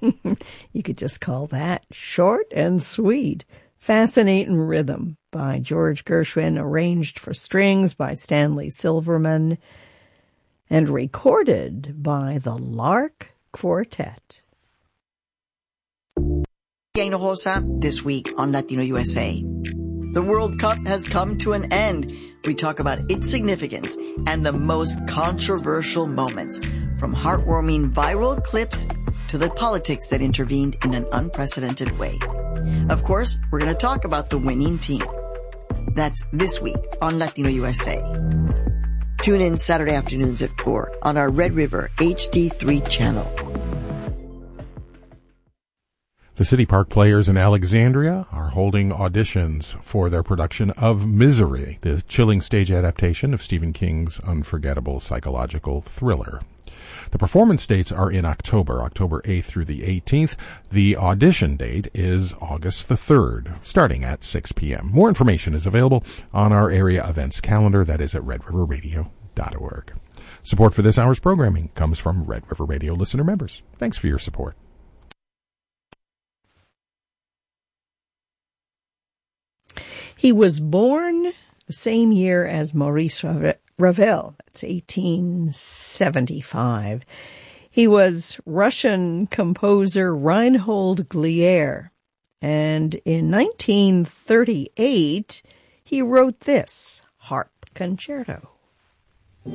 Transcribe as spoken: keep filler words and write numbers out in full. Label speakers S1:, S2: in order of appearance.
S1: You could just call that short and sweet. Fascinating Rhythm by George Gershwin, arranged for strings by Stanley Silverman, and recorded by the Lark Quartet.
S2: Hinojosa, this week on Latino U S A. The World Cup has come to an end. We talk about its significance and the most controversial moments, from heartwarming viral clips to the politics that intervened in an unprecedented way. Of course, we're going to talk about the winning team. That's this week on Latino U S A. Tune in Saturday afternoons at four on our Red River H D three channel.
S3: The City Park Players in Alexandria are holding auditions for their production of Misery, the chilling stage adaptation of Stephen King's unforgettable psychological thriller. The performance dates are in October, October eighth through the eighteenth. The audition date is August the third, starting at six p.m. More information is available on our area events calendar, that is at red river radio dot org. Support for this hour's programming comes from Red River Radio listener members. Thanks for your support.
S1: He was born the same year as Maurice Ravel. That's eighteen seventy-five. He was Russian composer Reinhold Glier. And in nineteen thirty-eight, he wrote this harp concerto.